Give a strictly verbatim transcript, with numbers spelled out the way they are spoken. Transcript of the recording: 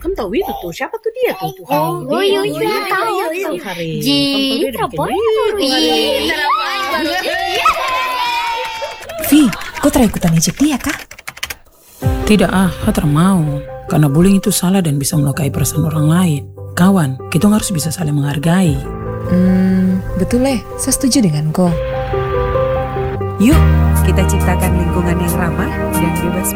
kamu tahu itu tuh siapa tuh dia tuh tuh Oh, Hari. iya, Dia- iya, dia- tahu. iya, iya, Hari. Ji, Kamu tahu dia udah Prabowo bikin baru. itu, Hari. Iya. Vi, kau try ikutan ejek dia kah? Tidak ah, Hatra mau. Karena bullying itu salah dan bisa melukai perasaan orang lain. Kawan, kita harus bisa saling menghargai. Hmm, betul leh, saya setuju dengan kau. Yuk, kita ciptakan lingkungan yang ramah dan bebas